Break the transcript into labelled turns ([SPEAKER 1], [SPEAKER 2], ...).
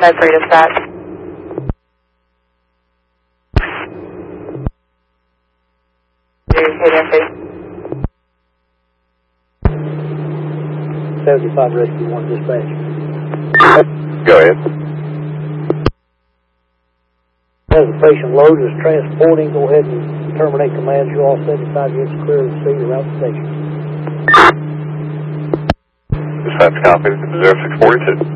[SPEAKER 1] 103 dispatch. ADMP.
[SPEAKER 2] 75 Rescue 1 dispatch.
[SPEAKER 3] Go ahead.
[SPEAKER 2] As the patient load is transporting, go ahead and terminate commands. You all 75 units clear of the sea around the station.
[SPEAKER 3] Dispatch copy, 0642.